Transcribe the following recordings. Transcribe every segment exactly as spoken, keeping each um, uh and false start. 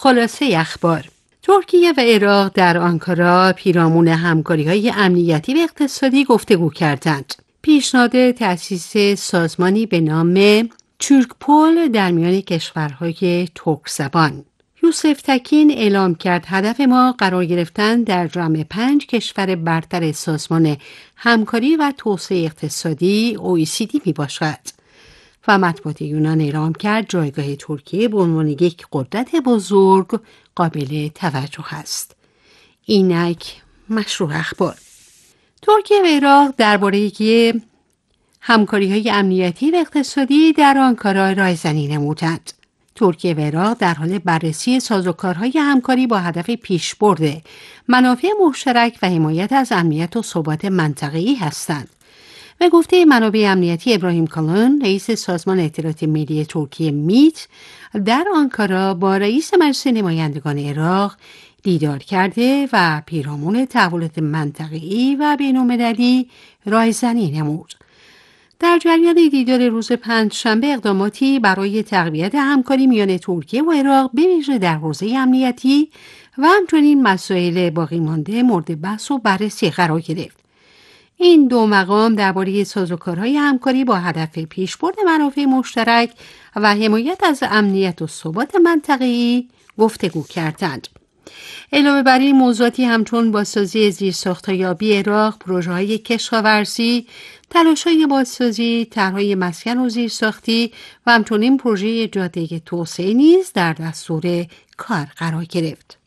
خلاصه اخبار: ترکیه و عراق در آنکارا پیرامون همکاری‌های امنیتی و اقتصادی گفتگو کردند. پیشنهاد تأسیس سازمانی به نام تورکپول در میان کشورهای ترک زبان. یوسف تکین اعلام کرد هدف ما قرار گرفتن در جمع پنج کشور برتر سازمان همکاری و توسعه اقتصادی او ای سی دی می باشد. و مطبوعات یونان اعلام کرد جایگاه ترکیه به عنوان یک قدرت بزرگ قابل توجه است. اینک مشروع اخبار. ترکیه و عراق درباره همکاری‌های امنیتی و اقتصادی در آنکارا رایزنی نمودند. ترکیه و عراق در حال بررسی سازوکارهای همکاری با هدف پیشبرد منافع مشترک و حمایت از امنیت و ثبات منطقه‌ای هستند. به گفته منابع امنیتی ابراهیم کالن، رئیس سازمان اطلاعات ملی ترکیه میت، در آنکارا با رئیس مجلس نمایندگان عراق دیدار کرده و پیرامون تحولات منطقه‌ای و بین‌المللی رایزنی نمود. در جریان دیدار روز پنجشنبه اقداماتی برای تقویت همکاری میان ترکیه و عراق به ویژه در حوزه امنیتی و همچنین مسائل باقی مانده مورد بحث و بررسی قرار گرفت. این دو مقام درباره سازوکارهای همکاری با هدف پیشبرد منافع مشترک و حمایت از امنیت و ثبات منطقه‌ای گفتگو کردند. علاوه بر این موضوعاتی همچون بازسازی زیرساخت‌های آبی عراق، پروژه‌های کشاورزی، تلاش‌های بازسازی، طرح‌های مسکن و زیرساختی و همچنین پروژه جاده توسعه نیز در دستور کار قرار گرفت.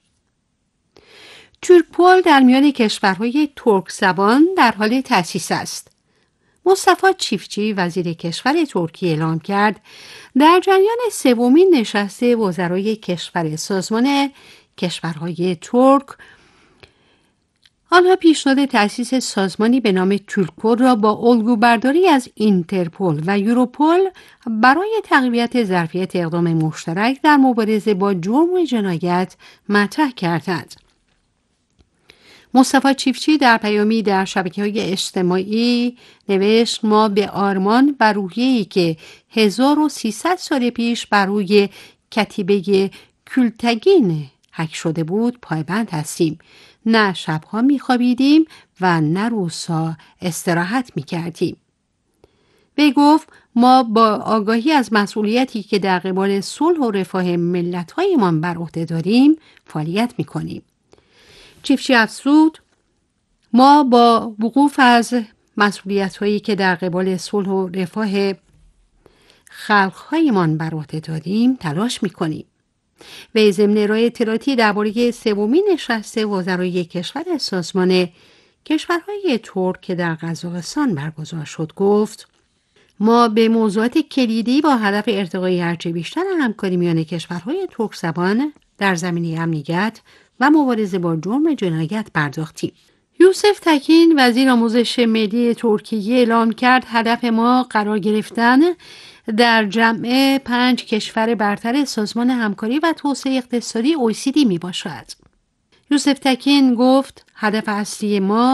تورکپول در میان کشورهای ترک زبان در حال تأسیس است. مصطفی چیفچی وزیر کشور ترکیه اعلام کرد در جریان سومین نشست وزرای کشور سازمان کشورهای ترک آنها پیشنهاد تأسیس سازمانی به نام تورکپول را با الگوبرداری از اینترپول و یوروپول برای تقویت ظرفیت اقدام مشترک در مبارزه با جرم و جنایت مطرح کردند. مصطفی چیفچی در پیامی در شبکه‌های اجتماعی نوشت ما به آرمان و روحیه‌ای که هزار و سیصد سال پیش بر روی کتیبه کلتگین حک شده بود پایبند هستیم. نه شبها می‌خوابیدیم و نه روزها استراحت می‌کردیم. وی گفت ما با آگاهی از مسئولیتی که در قبال صلح و رفاه ملت‌هایمان بر عهده داریم فعالیت می‌کنیم. چیفچی افزود ما با وقوف از مسئولیت‌هایی که در قبال صلح و رفاه خلق‌هایمان بر عهده داریم تلاش می‌کنیم. و ضمن ارائه اطلاعاتی درباره سومین نشست وزرای کشور سازمان کشورهای ترک که در قزاقستان برگزار شد گفت ما به موضوعات کلیدی با هدف ارتقای هرچه بیشتر همکاری میان کشورهای ترک زبان در زمینه امنیت و مبارزه با جرم جنایت پرداختیم. یوسف تکین وزیر آموزش ملی ترکیه اعلام کرد هدف ما قرار گرفتن در جمع پنج کشور برتر سازمان همکاری و توسعه اقتصادی او ای سی دی می باشد. یوسف تکین گفت هدف اصلی ما